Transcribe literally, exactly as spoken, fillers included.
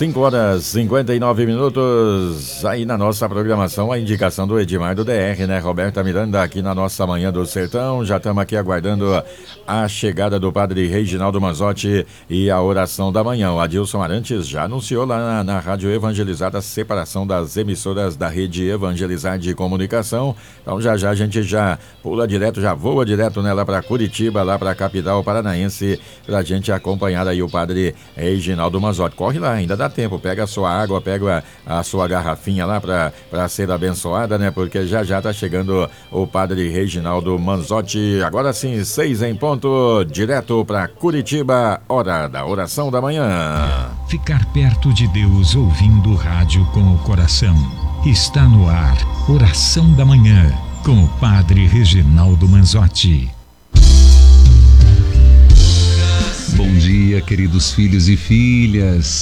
cinco horas e cinquenta e nove minutos, aí na nossa programação, a indicação do Edmar do D R, né? Roberta Miranda, aqui na nossa Manhã do Sertão. Já estamos aqui aguardando a chegada do padre Reginaldo Manzotti e a oração da manhã. O Adilson Arantes já anunciou lá na, na Rádio Evangelizada a separação das emissoras da Rede Evangelizar de Comunicação. Então já já a gente já pula direto, já voa direto, né, lá para Curitiba, lá para a capital paranaense, para a gente acompanhar aí o padre Reginaldo Manzotti. Corre lá, ainda dá tempo, pega a sua água, pega a, a sua garrafinha lá para ser abençoada, né? Porque já já tá chegando o padre Reginaldo Manzotti. Agora sim, seis em ponto, direto para Curitiba, hora da oração da manhã. Ficar perto de Deus ouvindo rádio com o coração. Está no ar, Oração da Manhã, com o padre Reginaldo Manzotti. Bom dia, queridos filhos e filhas.